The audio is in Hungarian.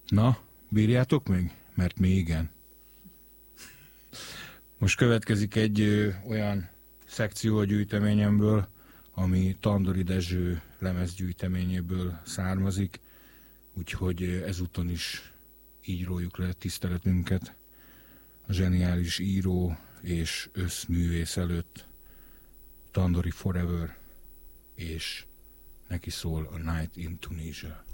Na, bírjátok még? Mert mi igen. Most következik egy olyan szekció a gyűjteményemből, ami Tandori Dezső lemezgyűjteményéből származik, úgyhogy ezúton is így róljuk le tiszteletünket a zseniális író és összművész előtt. Tandori Forever, és neki szól a Night in Tunisia.